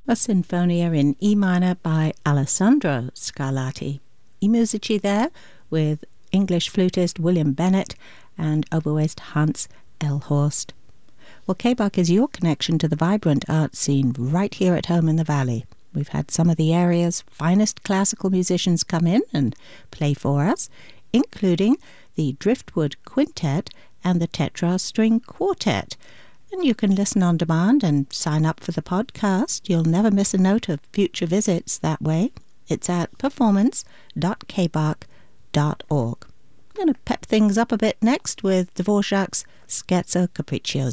a Sinfonia in E minor by Alessandro Scarlatti. I musici there with English flutist William Bennett and oboist Hans Elhorst. Well, KBAK is your connection to the vibrant art scene right here at home in the Valley. We've had some of the area's finest classical musicians come in and play for us, including the Driftwood Quintet and the Tetra String Quartet. And you can listen on demand and sign up for the podcast. You'll never miss a note of future visits that way. It's at performance.kbak.org. I'm going to pep things up a bit next with Dvorak's Scherzo Capriccioso.